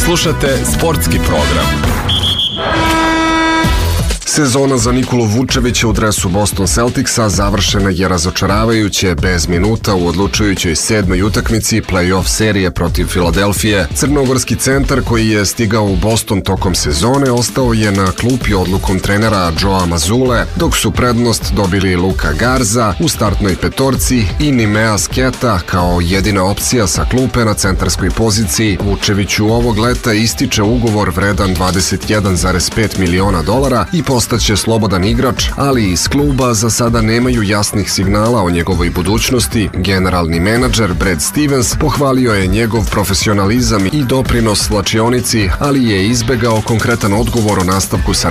Slušate sportski program. Sezona za Nikolu Vučevića u dresu Boston Celticsa završena je razočaravajuće bez minuta u odlučujućoj 7. utakmici play-off serije protiv Filadelfije. Crnogorski centar koji je stigao u Boston tokom sezone ostao je na klupi odlukom trenera Joea Mazule, dok su prednost dobili Luka Garza u startnoj petorci i Nimea Sketa kao jedina opcija sa klupe na centarskoj poziciji. Vučeviću ovog leta ističe ugovor vredan $21,5 miliona i postaće slobodan igrač, ali iz kluba za sada nemaju jasnih signala o njegovoj budućnosti. Generalni menadžer Brad Stevens pohvalio je njegov profesionalizam i doprinos slačionici, ali je izbegao konkretan odgovor o nastavku sa